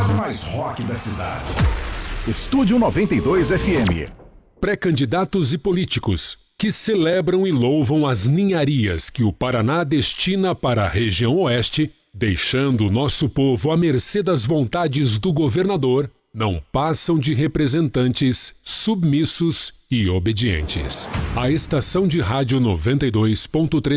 rádio mais rock da cidade. Estúdio 92 FM. Pré-candidatos e políticos que celebram e louvam as ninharias que o Paraná destina para a região oeste, deixando o nosso povo à mercê das vontades do governador, não passam de representantes submissos e obedientes. A estação de rádio 92.3